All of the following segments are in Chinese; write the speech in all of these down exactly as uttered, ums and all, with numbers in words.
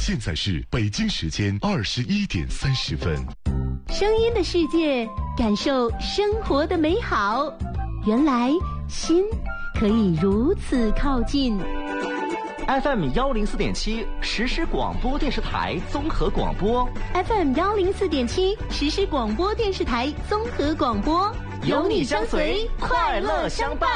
现在是北京时间二十一点三十分。 声音的世界，感受生活的美好。原来心可以如此靠近。 F M 幺零四点七实时广播电视台综合广播 ，F M 幺零四点七实时广播电视台综合广播， 有你相随，快乐相伴。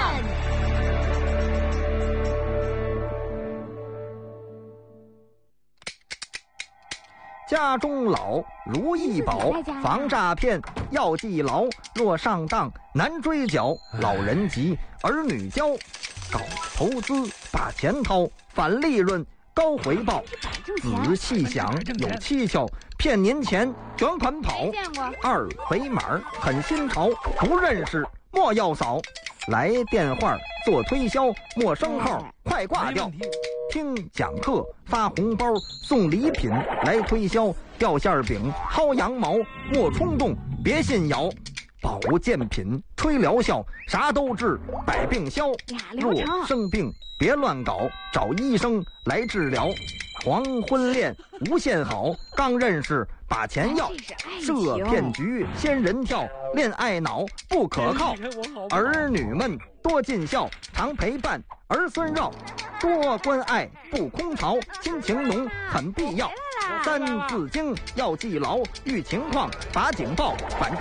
家中老如意宝，防诈骗要记牢。若上当难追缴，老人急儿女教。搞投资把钱掏，返利润高回报。仔细想有蹊跷，骗您钱卷款跑。二维码很新潮，不认识莫要扫。来电话做推销，陌生号快挂掉。听讲课发红包送礼品，来推销掉馅饼薅羊毛，莫冲动别信谣。保健品吹疗效，啥都治百病消。若生病别乱搞，找医生来治疗。黄昏恋无限好，刚认识把钱要。设骗局仙人跳，恋爱脑不可靠。儿女们多尽孝，常陪伴儿孙绕。多关爱不空巢，亲情浓很必要。三字经要记牢，遇情况把警报，反正